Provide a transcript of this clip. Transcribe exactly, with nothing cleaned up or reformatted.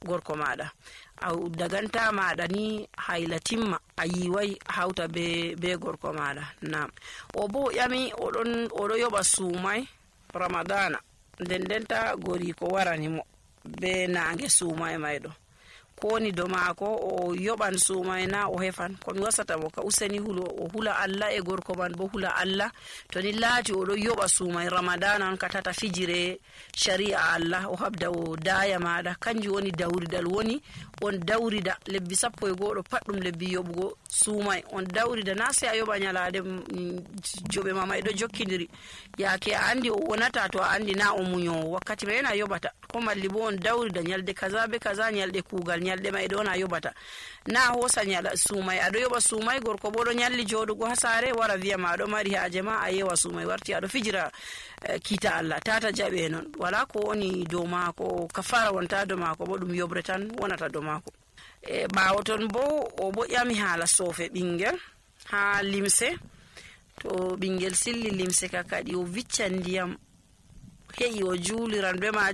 gorko maɗa a daganta maɗa ni hayla timma a yiwai hawta be be gorko maɗa nam o bo yami oɗon oɗo yoɓa suumai ramadana nden denta gori ko warani mo be nange suumai mayɗo koni do mako o yoban sumai na o hefan ko mi wasata mo ka useni hulo o hula Allah e gorko man bo hula Allah to ni laati o do yoba sumai ramadana on katata fijire sharia Allah o habda o daya maada kanji woni dawridal woni on dawrida lebbi sappo e godo paddum lebbi yobugo sumai on dawrida na se a yoba nyalaade jobe mama e do jokkindiri yaake a andi o wonata to a andi na o munyo wakkati me na yobata ko malli bo on dawrida nyalde kaza be kaza nyalde kugal nyalde mai do na yobata na hosa nyala sumai ado yoba sumai gorko bo do nyalli jodugo hasare wara wiya ma do mari haaje ma a yewa sumai warti ado fijira uh, kita Allah tata jabe non wala ko woni do mako kafara wonta do mako bo dum yobre tan wonata do mako e bawoton bo o bo yami hala sofe bingel ha limse to bingel silli limse kakadi o viccan ndiyam heyi o juliran be ma